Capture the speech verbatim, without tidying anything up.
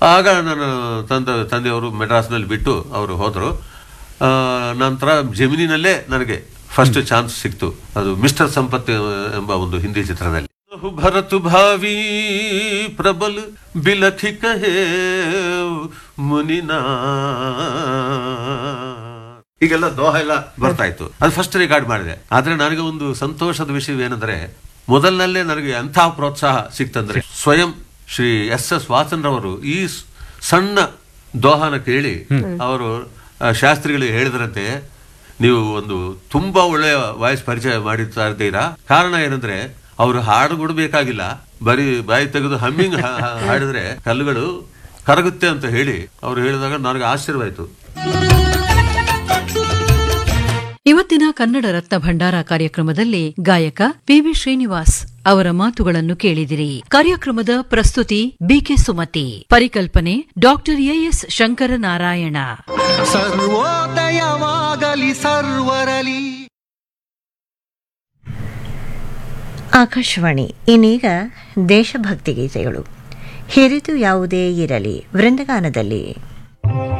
ಆಗ ನನ್ನ ತಂದೆ ತಂದೆಯವರು ಮೆಡ್ರಾಸ್ನಲ್ಲಿ ಬಿಟ್ಟು ಅವರು ಹೋದರು. ನಂತರ ಜೆಮಿನಿನಲ್ಲೇ ನನಗೆ ಫಸ್ಟ್ ಚಾನ್ಸ್ ಸಿಕ್ತು. ಅದು ಮಿಸ್ಟರ್ ಸಂಪತ್ ಎಂಬ ಒಂದು ಹಿಂದಿ ಚಿತ್ರದಲ್ಲಿ. ಭರತ್ ಭಾವಿ ಪ್ರಬಲ್ ಬಿಲಖಿ ಕಹೇ ಮುನಿನಾ, ಹೀಗೆಲ್ಲ ದೋಹ ಎಲ್ಲ ಬರ್ತಾ ಇತ್ತು. ಅದು ಫಸ್ಟ್ ರೆಕಾರ್ಡ್ ಮಾಡಿದೆ. ಆದ್ರೆ ನನಗೆ ಒಂದು ಸಂತೋಷದ ವಿಷಯವೇನೆಂದ್ರೆ, ಮೊದಲಿನಲ್ಲೇ ನನಗೆ ಎಂಥ ಪ್ರೋತ್ಸಾಹ ಸಿಕ್ತಂದ್ರೆ, ಸ್ವಯಂ ಶ್ರೀ ಎಸ್ ಎಸ್ ವಾಸನ್ ರವರು ಈ ಸಣ್ಣ ದೋಹಾನ ಕೇಳಿ ಅವರು ಶಾಸ್ತ್ರಿಗಳಿಗೆ ಹೇಳಿದ್ರಂತೆ, ನೀವು ಒಂದು ತುಂಬಾ ಒಳ್ಳೆಯ ವಾಯ್ಸ್ ಪರಿಚಯ ಮಾಡಿರ್ತಾ ಇದ್ದೀರಾ. ಕಾರಣ ಏನಂದ್ರೆ, ಅವರು ಹಾಡು ಕೊಡಬೇಕಾಗಿಲ್ಲ, ಬರೀ ಬಾಯಿ ತೆಗೆದು ಹಮ್ಮಿಂಗ್ ಹಾಡಿದ್ರೆ ಕಲ್ಲುಗಳು ಕರಗುತ್ತೆ ಅಂತ ಹೇಳಿ ಅವರು ಹೇಳಿದಾಗ ನನಗೆ ಆಶ್ಚರ್ಯವಾಯಿತು. ಇವತ್ತಿನ ಕನ್ನಡ ರತ್ನ ಭಂಡಾರ ಕಾರ್ಯಕ್ರಮದಲ್ಲಿ ಗಾಯಕ ಪಿ ವಿ ಶ್ರೀನಿವಾಸ್ ಅವರ ಮಾತುಗಳನ್ನು ಕೇಳಿದಿರಿ. ಕಾರ್ಯಕ್ರಮದ ಪ್ರಸ್ತುತಿ ಬಿಕೆ ಸುಮತಿ, ಪರಿಕಲ್ಪನೆ ಡಾಕ್ಟರ್ ಎಎಸ್ ಶಂಕರನಾರಾಯಣ. ಸರ್ವೋದಯವಾಗಲಿ ಸರ್ವರಲಿ. ಆಕಾಶವಾಣಿ. ಇನ್ನೀಗ ದೇಶಭಕ್ತಿ ಗೀತೆಗಳು. ಹಿರಿದು ಯಾವುದೇ ಇರಲಿ ವೃಂದಗಾನದಲ್ಲಿ